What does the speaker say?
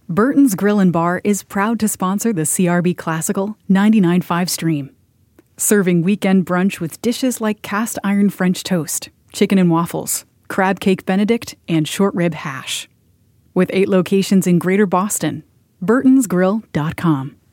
Burton's Grill and Bar is proud to sponsor the CRB Classical 99.5 stream. Serving weekend brunch with dishes like cast iron French toast, chicken and waffles, crab cake Benedict, and short rib hash. With 8 locations in Greater Boston, burtonsgrill.com.